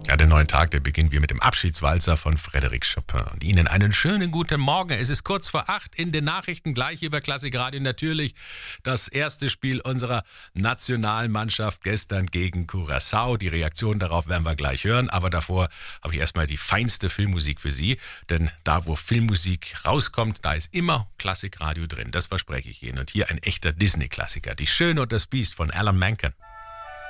Ja, den neuen Tag, der beginnen wir mit dem Abschiedswalzer von Frédéric Chopin. Und Ihnen einen schönen guten Morgen. Es ist kurz vor 8 in den Nachrichten, gleich über Klassikradio natürlich das erste Spiel unserer Nationalmannschaft gestern gegen Curaçao. Die Reaktion darauf werden wir gleich hören, aber davor habe ich erstmal die feinste Filmmusik für Sie. Denn da, wo Filmmusik rauskommt, da ist immer Klassikradio drin. Das verspreche ich Ihnen. Und hier ein echter Disney-Klassiker, Die Schöne und das Biest von Alan Menken.